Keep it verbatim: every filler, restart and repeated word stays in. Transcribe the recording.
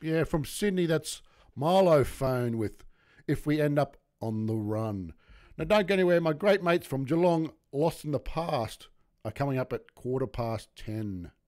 Yeah, from Sydney, that's Milo phone with If We End Up on the Run. Now, don't go anywhere. My great mates from Geelong, Lost in the Past, are coming up at quarter past ten.